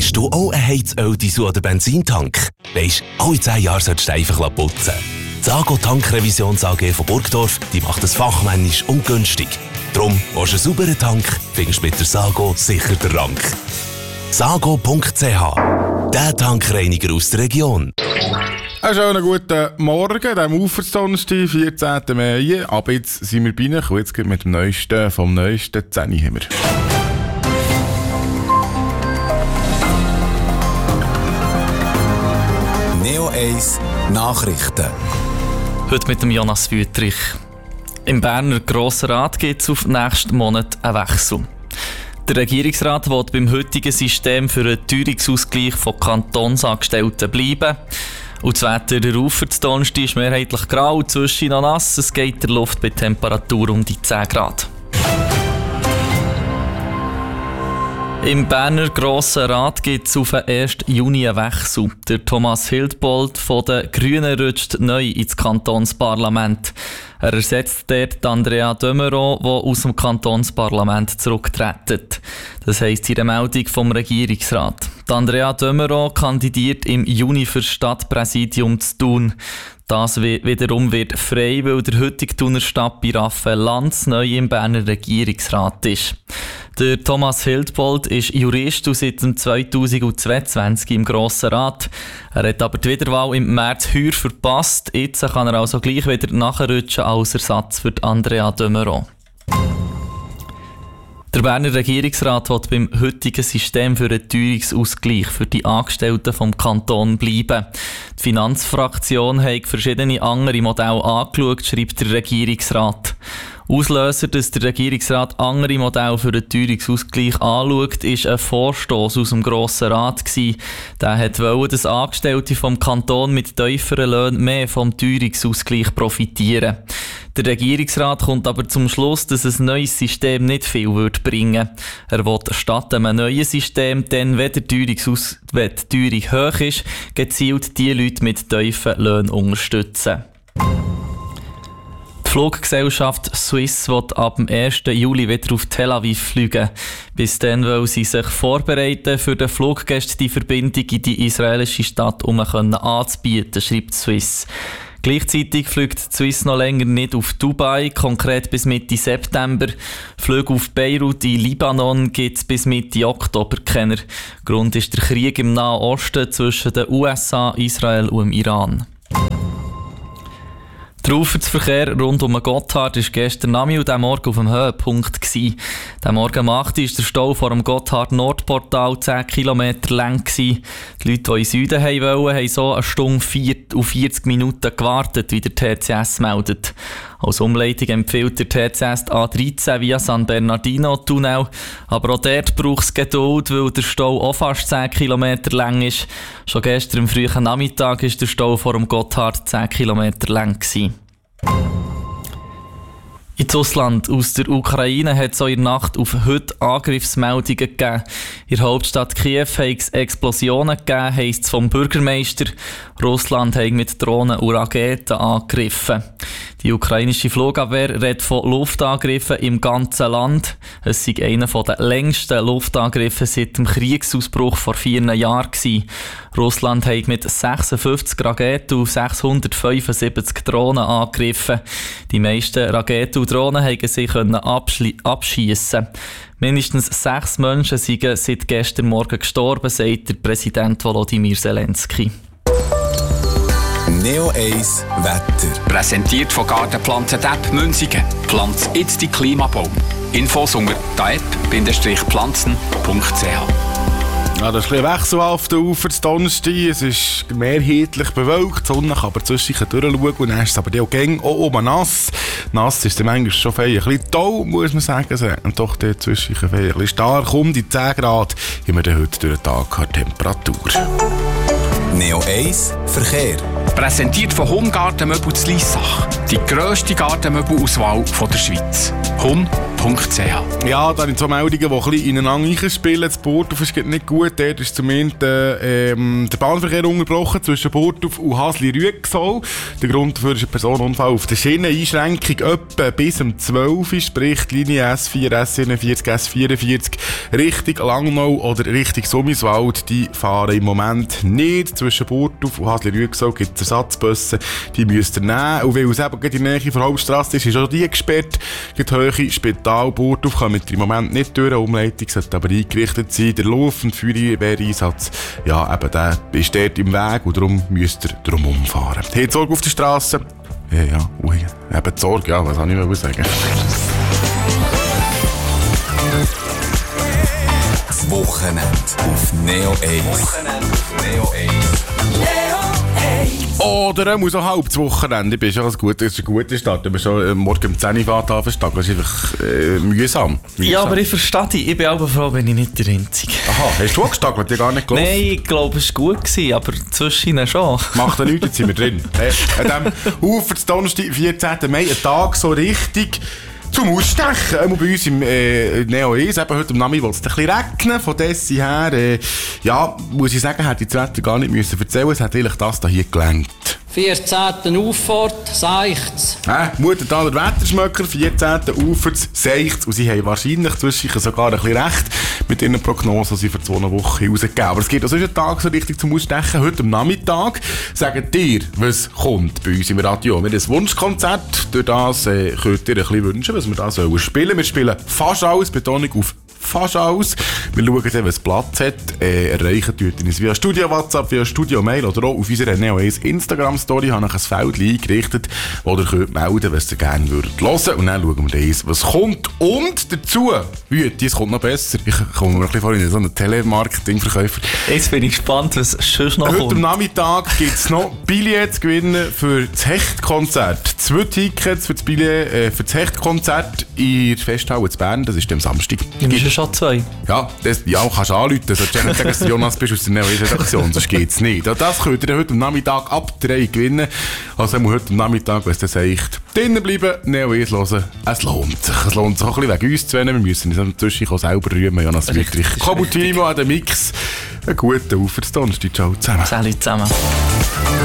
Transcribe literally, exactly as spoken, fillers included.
Hast du auch einen Heizöl-Diesel oder Benzintank? Weisst, alle zehn Jahre solltest du einfach putzen. Die Sago Tankrevisions A G von Burgdorf, die macht es fachmännisch und günstig. Darum, willst du einen sauberen Tank, findest du mit der Sago sicher den Rank. sago punkt c h, der Tankreiniger aus der Region. Einen schönen guten Morgen, am Ufersdonnerstag, vierzehnten Mai. Aber jetzt sind wir bei Ihnen, jetzt mit dem Neuesten, vom Neuesten zehn haben wir. Neo eins Nachrichten. Heute mit dem Jonas Wüttrich. Im Berner Grossen Rat gibt es auf nächsten Monat einen Wechsel. Der Regierungsrat will beim heutigen System für einen Teuerungsausgleich von Kantonsangestellten bleiben. Und das Wetter der Ufersdonnerstag ist mehrheitlich grau, zwischen noch nass. Es geht der Luft bei Temperatur um die zehn Grad. Im Berner Grossen Rat gibt es auf den ersten Juni einen Wechsel. Der Thomas Hildbold von den Grünen rutscht neu ins Kantonsparlament. Er ersetzt dort Andrea de Meuron, die aus dem Kantonsparlament zurücktreten. Das heisst in der Meldung vom Regierungsrat. Die Andrea de Meuron kandidiert im Juni für das Stadtpräsidium zu Thun. Das wiederum wird frei, weil der heutige Thuner Stadtbi Raphael Lanz neu im Berner Regierungsrat ist. Der Thomas Hildbold ist Jurist und seit zweitausendzweiundzwanzig im Grossen Rat. Er hat aber die Wiederwahl im März heuer verpasst. Jetzt kann er also gleich wieder nachrutschen als Ersatz für Andrea de Meuron. Der Berner Regierungsrat will beim heutigen System für einen Teuerungsausgleich für die Angestellten vom Kanton bleiben. Die Finanzfraktion hat verschiedene andere Modelle angeschaut, schreibt der Regierungsrat. Auslöser, dass der Regierungsrat andere Modelle für den Teuerungsausgleich anschaut, war ein Vorstoss aus dem Grossen Rat. Der wollte, dass Angestellte vom Kanton mit tieferen Löhnen mehr vom Teuerungsausgleich profitieren. Der Regierungsrat kommt aber zum Schluss, dass ein neues System nicht viel bringen würde. Er will statt einem neuen System, dann, wenn, der Teuerungsaus- wenn die Teuerung hoch ist, gezielt die Leute mit tiefen Löhnen unterstützen. Die Fluggesellschaft Swiss will ab dem ersten Juli wieder auf Tel Aviv fliegen. Bis dann will sie sich vorbereiten, für den Fluggästen die Verbindung in die israelische Stadt um anzubieten, schreibt Swiss. Gleichzeitig fliegt Swiss noch länger nicht auf Dubai, konkret bis Mitte September. Flüge auf Beirut in Libanon gibt es bis Mitte Oktober keine. Grund ist der Krieg im Nahen Osten zwischen den U S A, Israel und dem Iran. Der Auffahrtsverkehr rund um den Gotthard war gestern Abend und am Morgen auf dem Höhepunkt. Am Morgen um acht Uhr war der Stau vor dem Gotthard-Nordportal zehn Kilometer lang. Die Leute, die in den Süden wollten, haben so eine Stunde und vierzig Minuten gewartet, wie der T C S meldet. Als Umleitung empfiehlt der T C S die A dreizehn via San Bernardino-Tunnel. Aber auch dort braucht es Geduld, weil der Stau auch fast zehn Kilometer lang ist. Schon gestern am frühen Nachmittag war der Stau vor dem Gotthard zehn Kilometer lang. Ins Ausland aus der Ukraine hat es auch in der Nacht auf heute Angriffsmeldungen gegeben. In der Hauptstadt Kiew hat es Explosionen gegeben, heisst es vom Bürgermeister. Russland hat mit Drohnen und Raketen angegriffen. Die ukrainische Flugabwehr redet von Luftangriffen im ganzen Land. Es sei einer der längsten Luftangriffe seit dem Kriegsausbruch vor vier Jahren gewesen. Russland hat mit sechsundfünfzig Raketen und sechshundertfünfundsiebzig Drohnen angegriffen. Die meisten Raketen und Drohnen konnten sich abschiessen. Mindestens sechs Menschen sind seit gestern Morgen gestorben, sagt der Präsident Volodymyr Zelensky. Neo eins Wetter. Präsentiert von Gartenpflanzen Depp Münzigen. Pflanz jetzt die Klimabaum. Infos unter daep Bindestrich-pflanzen punkt c h. Ja, das ist ein bisschen Wechsel auf den Ufer des Donnerstag. Es ist mehrheitlich bewölkt, die Sonne kann aber zwischendurch durchschauen und dann ist es aber auch gäng auch oben nass. Nass ist dann manchmal schon ein bisschen toll, muss man sagen. Es regnet doch dort zwischendurch ein bisschen stark. Um die zehn Grad haben wir dann heute durch den Tag Temperatur. Neo eins Verkehr. Präsentiert von Hun Gartenmöbel zu Liessach. Die grösste Gartenmöbelauswahl der Schweiz. hun punkt c h. Ja, da sind zwei Meldungen, die ein bisschen ineinander spielen. Das Burgdorf ist nicht gut. Dort ist zumindest ähm, der Bahnverkehr unterbrochen zwischen Burgdorf und Hasli-Rüegsau. Der Grund dafür ist ein Personenunfall auf der Schiene. Einschränkung etwa bis um zwölf Uhr, sprich die Linie S vier, S siebenundvierzig, S vierundvierzig Richtung Langnau oder Richtung Summiswald. Die fahren im Moment nicht. Zwischen Burgdorf und Hasli-Rüegsau gibt es Ersatzbusse. Die müsst ihr nehmen. Und weil es eben in der Nähe von der Hauptstrasse ist, ist auch die gesperrt. Die Höhe Spital Burgdorf kommt im Moment nicht durch. Eine Umleitung sollte aber eingerichtet sein. Der laufende Feuerwehreinsatz, ja, eben, der ist dort im Weg und darum müsst ihr drum umfahren. Habt Sorge auf der Straße? Ja, ja, ui, eben Sorge, ja, was soll ich noch sagen? Das Wochenende auf Neo eins. Wochenende auf Neo eins. Oder er muss auch halb das Wochenende. Das ist ja ein guter, ist ein guter Start. Wenn man schon morgen um zehn Uhr anfangen, das ist einfach äh, mühsam. mühsam. Ja, aber ich verstehe dich. Ich bin auch froh, bin ich nicht der Einzige. Aha, hast du auch gestagelt? Ich gar nicht gelaufen. Nein, ich glaube, es war gut, gewesen, aber zwischen schon. Macht ja nichts, jetzt sind wir drin. Äh, an diesem Ufer, Donnerstag, vierzehnten Mai, ein Tag so richtig zum Ausstechen. Einmal bei uns im äh, Neo eins, eben heute am Nami wollte es ein bisschen regnen. Von dessen her, äh, ja, muss ich sagen, hätte ich das Wetter gar nicht müssen erzählen müssen. Es hat eigentlich das hier gelangt. vierzehnten Auffahrt, seicht's. Äh, Muttertaler Wetterschmöcker, vierzehnten Ufers, seicht's. Und sie haben wahrscheinlich zwischen sogar ein bisschen recht mit ihren Prognosen, die sie vor zwei Wochen rausgegeben. Aber es geht also einen Tag so richtig zum Ausstechen. Heute am Nachmittag sagen dir, was kommt bei uns im Radio. Wir haben ein Wunschkonzert. Durch das äh, könnt ihr ein bisschen wünschen, was wir da sollen spielen. Wir spielen fast alles, Betonung auf fast alles. Wir schauen dann, was Platz hat. Äh, erreichen tut uns via Studio-WhatsApp, via Studio-Mail oder auch auf unserer Neo eins Instagram-Story habe ich ein Feld eingerichtet, wo ihr könnt melden, was ihr gerne würdet hören. Und dann schauen wir dann, was kommt. Und dazu, Wüti, es kommt noch besser. Ich komme mir ein bisschen vorhin in so einen Telemarketing-Verkäufer. Jetzt bin ich gespannt, was sonst noch Heute kommt. am Nachmittag gibt es noch Billets zu gewinnen für das Hechtkonzert. Zwei Tickets für das, Billet, äh, für das Hechtkonzert in der Festhalle zu Bern. Das ist am Samstag. Du bist ja schon zwei. Ja, das, ja, kannst du anrufen. Du solltest ja nicht sagen, dass du Jonas bist aus der Neo eins Redaktion, sonst geht es nicht. Ja, das könnt ihr heute am Nachmittag ab drei gewinnen. Also heute am Nachmittag, wenn es das sagt, drinnen bleiben, Neo eins hören. Es lohnt sich. Es lohnt sich auch ein bisschen wegen uns zu Wir müssen uns inzwischen selber rühmen, Jonas Wittrich. Kabutimo an den Mix. Einen guten Ufer, Donnerstag. Ciao zusammen. Salut zusammen.